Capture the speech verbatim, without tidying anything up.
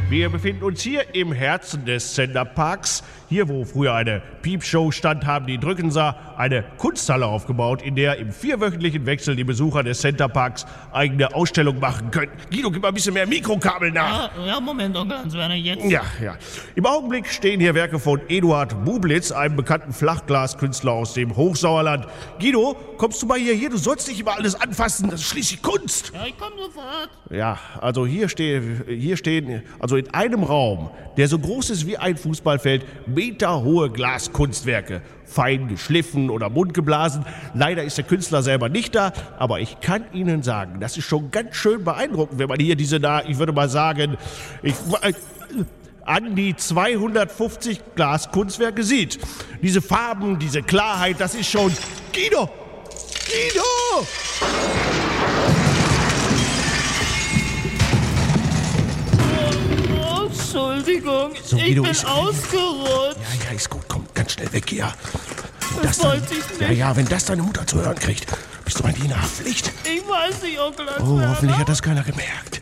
Wir befinden uns hier im Herzen des Centerparks. Hier, wo früher eine Piepshow stand, haben die Drückenser eine Kunsthalle aufgebaut, in der im vierwöchentlichen Wechsel die Besucher des Centerparks eigene Ausstellungen machen können. Guido, gib mal ein bisschen mehr Mikrokabel nach. Ja, ja Moment, Onkel Hans-Werner, jetzt. Ja, ja. Im Augenblick stehen hier Werke von Eduard Bublitz, einem bekannten Flachglaskünstler aus dem Hochsauerland. Guido, kommst du mal hier, hier? Du sollst nicht immer alles anfassen, das ist schließlich Kunst. Ja, ich komm sofort. Ja, also hier, steh, hier stehen, also in einem Raum, der so groß ist wie ein Fußballfeld, meterhohe Glaskunstwerke. Fein geschliffen oder mundgeblasen. Leider ist der Künstler selber nicht da, aber ich kann Ihnen sagen, das ist schon ganz schön beeindruckend, wenn man hier diese, da, ich würde mal sagen, ich, äh, an die zweihundertfünfzig Glaskunstwerke sieht. Diese Farben, diese Klarheit, das ist schon... Guido! Guido! Entschuldigung, So, ich Guido, bin ist- ausgerutscht. Ja, ja, ist gut, komm, ganz schnell weg hier. Wenn Das dann, wollte ich Ja, nicht. ja, wenn das deine Mutter zu hören kriegt, bist du an die Haftpflicht. Ich weiß nicht, Onkel Oh, Hans-Werner. hoffentlich hat das keiner gemerkt.